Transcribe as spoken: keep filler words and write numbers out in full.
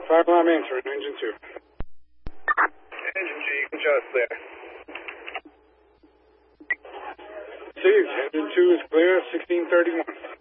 Fire alarm answered, engine two. Engine G, you can just there. Received, engine two is clear, sixteen thirty-one.